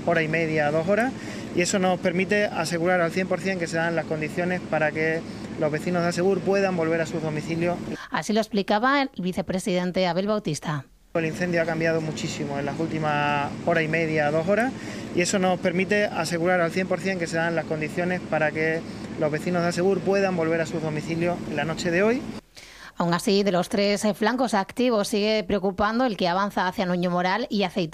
hora y media, 2 horas, y eso nos permite asegurar al 100% que se dan las condiciones para que los vecinos de Asegur puedan volver a sus domicilios. Así lo explicaba el vicepresidente Abel Bautista. El incendio ha cambiado muchísimo en las últimas hora y media, 2 horas, y eso nos permite asegurar al 100% que se dan las condiciones para que los vecinos de Asegur puedan volver a sus domicilios en la noche de hoy. Aún así, de los 3 flancos activos sigue preocupando el que avanza hacia Nuño Moral y Aceituno.